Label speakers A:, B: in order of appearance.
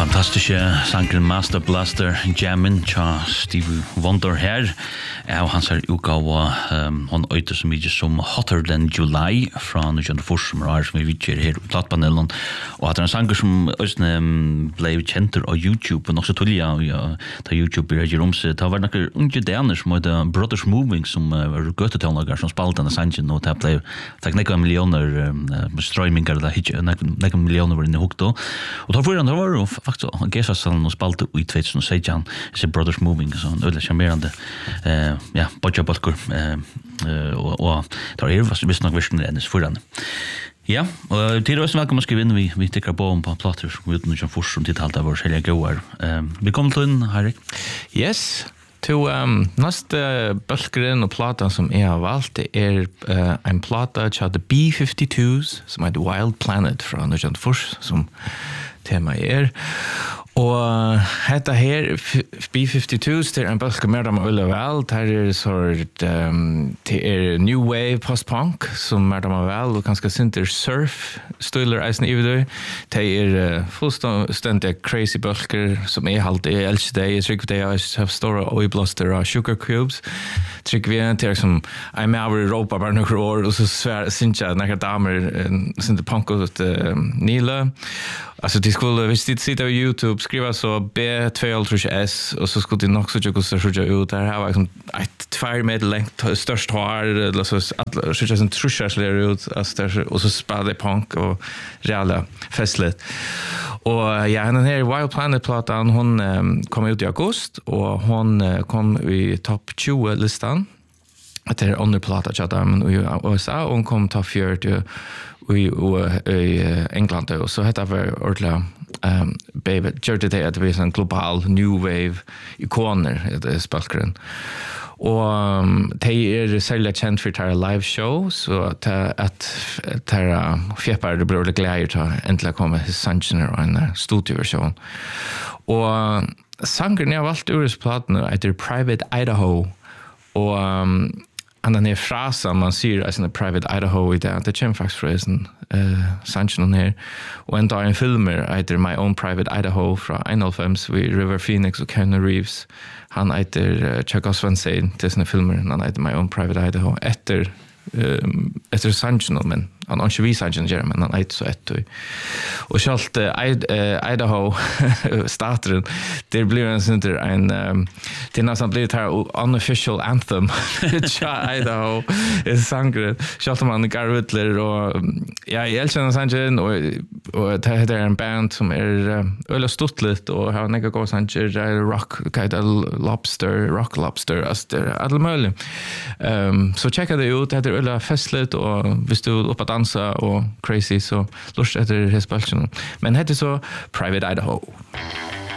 A: fantastische sangren Master Blaster Jammin cha Stevie Wonder her. Han ser utgave hon øyte så mye som Hotter Than July fra Nujan Forsmer som vi viser her i plattpanelen. Og at en sanger som ble kjent av YouTube og også tullige til YouTube i Regjøromse. Det var noen unge daner som heter Brothers Moving som var gøtetøvnager som spalte denne sangen og det ble nekka millioner streaminger nekka millioner var inne i hukta. Og da var det faktisk Gesasalen og spalte i 2016 disse Brothers Moving så en øyelig charmerende bodjabalkur og det var visst nok virkelig ennes foran. Ja, og til også velkommen skal vi inn vi tikkere på platter uten noe fors som tittalt av vår hellige gåer. Vi kommer til inn, Harrik.
B: Yes, til neste bølgeren og plata som jeg har valgt det en plata til The B-52s som heter Wild Planet fra Nujan Fors som tema og hetta her B-52s det en bølge mer dem øyne vel det sort det new wave post-punk som mer dem vel og kanskje sinter surf støyler eisen i det det fullstendig crazy bølger som alltid elsker det jeg trykker det jeg har store øyeblaster av Sugar Cubes trykker vi til som jeg med over Europa bare noen år og så synes jeg noen damer sinter punk ut Nile alltså de skulle hvis de sitter på YouTube skriva så B2S och så skulle de nog så jag skulle så ut där har liksom ett 2 meter långt störst hår eller så alla så just en truschasler ut och så spelade punk och reala festligt och ja den här Wild Planet platan hon kom ut i augusti och hon kom i topp 20 listan att det är underplata chatten i USA och hon kom topp 40 i England och så heter det ordla baby gjorde det att det är en global new wave ikoner det spelkren och det sälja känt för det live show så att det fjäppar det blir glädje ta äntligen komma his sanctioner och en studioversion och sangren jag valt ur platen heter Private Idaho och den här frasen man ser as en Private Idaho i det kommer faktiskt från sanctionen här och en dag en filmer heter My Own Private Idaho från 1991 vid River Phoenix och Keanu Reeves han heter Chuck Oswald till sina filmer han heter My Own Private Idaho efter sanctionen men han har inte visat sanctionen men han heter så och självt Idaho starten det blir en sånt en det nästan blir det här unofficial anthem Idaho är sangren självt man Garwitler och ja jag älskar sanctionen och det heter en band som öl stuttligt och har några gå sanctioner rock kind of rock lobster alltså möjligt så checka det ut det är öl festligt och visst du upp dansa och crazy så lust efter hespalchen men heter så Private Idaho